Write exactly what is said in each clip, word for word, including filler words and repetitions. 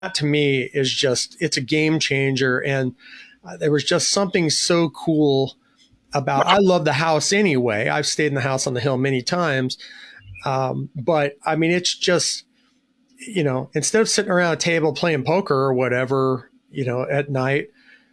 that to me is just, it's a game changer. And uh, there was just something so cool about, I love the house anyway. I've stayed in the house on the hill many times. Um, but I mean, it's just, you know, instead of sitting around a table playing poker or whatever, you know, at night,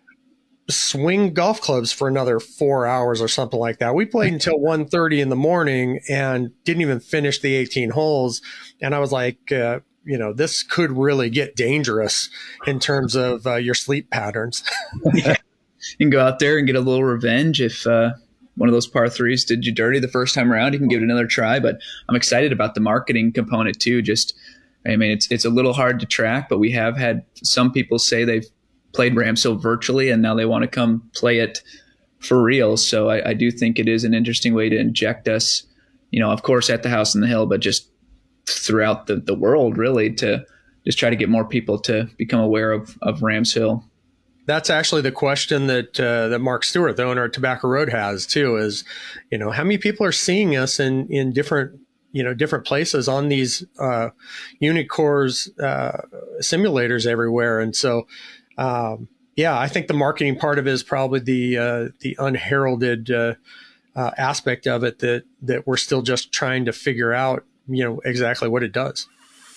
swing golf clubs for another four hours or something like that. We played until one thirty in the morning and didn't even finish the eighteen holes. And I was like, uh, you know, this could really get dangerous in terms of uh, your sleep patterns. Yeah. You can go out there and get a little revenge if uh, one of those par threes did you dirty the first time around. You can give it another try. But I'm excited about the marketing component too. Just, I mean, it's it's a little hard to track, but we have had some people say they've played Ramshill virtually and now they want to come play it for real. So I, I do think it is an interesting way to inject us, you know, of course at the House on the Hill, but just throughout the, the world really, to just try to get more people to become aware of, of Ramshill. That's actually the question that uh, that Mark Stewart, the owner of Tobacco Road, has too. Is, you know, how many people are seeing us in in different, you know, different places on these uh, Unicores uh, simulators everywhere, and so um, yeah, I think the marketing part of it is probably the uh, the unheralded uh, uh, aspect of it that that we're still just trying to figure out, you know, exactly what it does.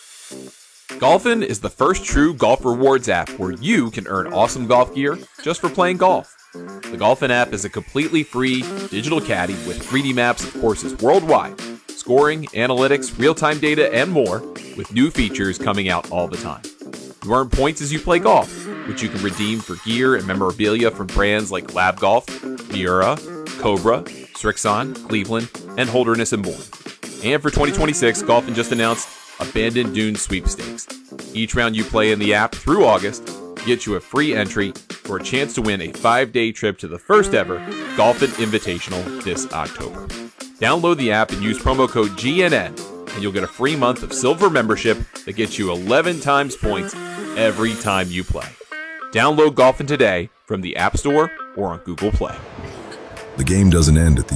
Golfin is the first true golf rewards app where you can earn awesome golf gear just for playing golf. The Golfin app is a completely free digital caddy with three D maps of courses worldwide, scoring, analytics, real-time data, and more, with new features coming out all the time. You earn points as you play golf, which you can redeem for gear and memorabilia from brands like Lab Golf, Miura, Cobra, Strixon, Cleveland, and Holderness and Bourne. And for twenty twenty-six, Golfin just announced Abandoned Dunes Sweepstakes. Each round you play in the app through August gets you a free entry for a chance to win a five-day trip to the first ever Golfin Invitational this October. Download the app and use promo code G N N, and you'll get a free month of silver membership that gets you eleven times points every time you play. Download Golfin today from the App Store or on Google Play. The game doesn't end at the